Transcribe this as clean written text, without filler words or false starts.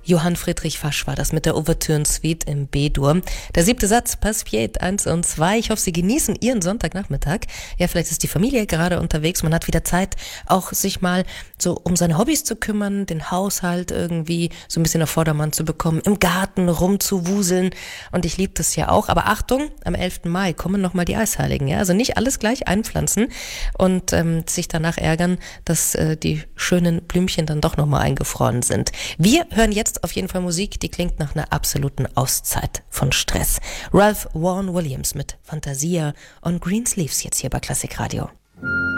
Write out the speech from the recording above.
Johann Friedrich Fasch war das mit der Ouvertüren-Suite im B-Dur. Der 7. Satz, Pas-Pied 1 und 2. Ich hoffe, Sie genießen Ihren Sonntagnachmittag. Ja, vielleicht ist die Familie gerade unterwegs. Man hat wieder Zeit, auch sich mal so um seine Hobbys zu kümmern, den Haushalt irgendwie so ein bisschen auf Vordermann zu bekommen, im Garten rumzuwuseln. Und ich liebe das ja auch. Aber Achtung, am 11. Mai kommen nochmal die Eisheiligen. Ja? Also nicht alles gleich einpflanzen und sich danach ärgern, dass die schönen Blümchen dann doch nochmal eingefroren sind. Wir hören jetzt auf jeden Fall Musik, die klingt nach einer absoluten Auszeit von Stress. Ralph Vaughan Williams mit Fantasia on Green Sleeves jetzt hier bei Klassik Radio.